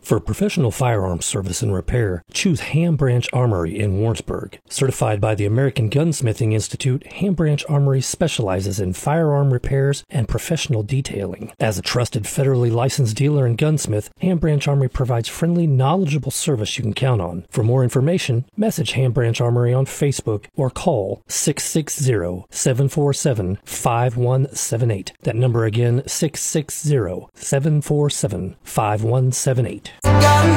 For professional firearms service and repair, choose Ham Branch Armory in Warrensburg. Certified by the American Gunsmithing Institute, Ham Branch Armory specializes in firearm repairs and professional detailing. As a trusted federally licensed dealer and gunsmith, Ham Branch Armory provides friendly, knowledgeable service you can count on. For more information, message Ham Branch Armory on Facebook or call 660-747-5178. That number again, 660-747-5178.